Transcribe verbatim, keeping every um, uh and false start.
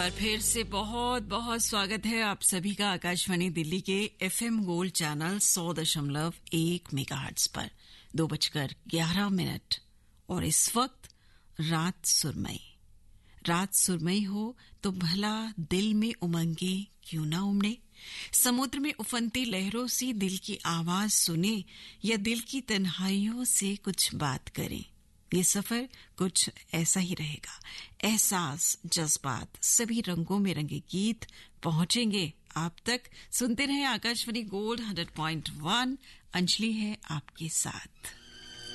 और फिर से बहुत बहुत स्वागत है आप सभी का आकाशवाणी दिल्ली के एफएम गोल्ड चैनल सौ दशमलव एक मेगाहर्ट्ज पर दो बजकर ग्यारह मिनट और इस वक्त रात सुरमई। रात सुरमई हो तो भला दिल में उमंगे क्यों ना उमड़े। समुद्र में उफनती लहरों से दिल की आवाज सुने या दिल की तन्हाइयों से कुछ बात करें। ये सफर कुछ ऐसा ही रहेगा। एहसास, जज्बात, सभी रंगों में रंगे गीत पहुंचेंगे आप तक। सुनते रहें Akashvani gold hundred point one. Anjali है आपके साथ।